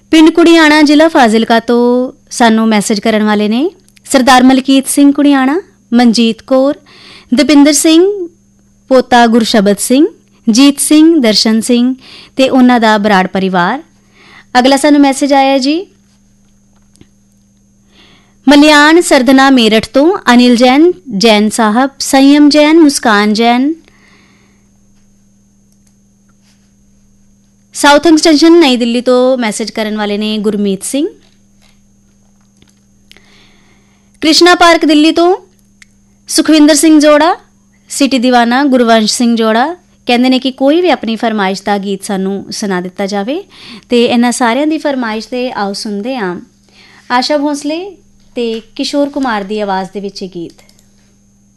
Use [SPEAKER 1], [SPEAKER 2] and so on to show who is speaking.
[SPEAKER 1] ਪਿੰਡ ਕੁੜੀਆਣਾ ਜ਼ਿਲ੍ਹਾ ਫਾਜ਼ਿਲਕਾ ਤੋਂ ਸਾਨੂੰ ਮੈਸੇਜ ਕਰਨ ਵਾਲੇ ਨੇ ਸਰਦਾਰ ਮਲਕੀਤ ਸਿੰਘ ਕੁੜੀਆਣਾ, ਮਨਜੀਤ ਕੌਰ, ਦਪਿੰਦਰ ਸਿੰਘ, ਪੋਤਾ ਗੁਰਸ਼ਬਦ ਸਿੰਘ, ਜੀਤ ਸਿੰਘ, ਦਰਸ਼ਨ ਸਿੰਘ ਤੇ ਉਹਨਾਂ ਦਾ ਬਰਾੜ ਪਰਿਵਾਰ। ਅਗਲਾ ਸਾਨੂੰ ਮੈਸੇਜ ਆਇਆ ਜੀ ਮਲਿਆਣ ਸਰਦਨਾ ਮੇਰਠ ਤੋਂ ਅਨਿਲ ਜੈਨ, ਜੈਨ ਸਾਹਿਬ, ਸੰਯਮ ਜੈਨ, ਮੁਸਕਾਨ ਜੈਨ, ਸਾਊਥ ਐਕਸਟੈਂਸ਼ਨ ਨਈ ਦਿੱਲੀ ਤੋਂ ਮੈਸੇਜ ਕਰਨ ਵਾਲੇ ਨੇ ਗੁਰਮੀਤ ਸਿੰਘ। ਕ੍ਰਿਸ਼ਨਾ ਪਾਰਕ ਦਿੱਲੀ ਤੋਂ ਸੁਖਵਿੰਦਰ ਸਿੰਘ ਜੋੜਾ, ਸਿਟੀ ਦੀਵਾਨਾ ਗੁਰਵੰਸ਼ ਸਿੰਘ ਜੋੜਾ ਕਹਿੰਦੇ ਨੇ ਕਿ ਕੋਈ ਵੀ ਆਪਣੀ ਫਰਮਾਇਸ਼ ਦਾ ਗੀਤ ਸਾਨੂੰ ਸੁਣਾ ਦਿੱਤਾ ਜਾਵੇ ਤੇ ਇਹਨਾਂ ਸਾਰਿਆਂ ਦੀ ਫਰਮਾਇਸ਼ ਤੇ ਆਓ ਸੁਣਦੇ ਹਾਂ ਆਸ਼ਾ ਭੋਸਲੇ ਤੇ ਕਿਸ਼ੋਰ ਕੁਮਾਰ ਦੀ ਆਵਾਜ਼ ਦੇ ਵਿੱਚ ਇਹ ਗੀਤ।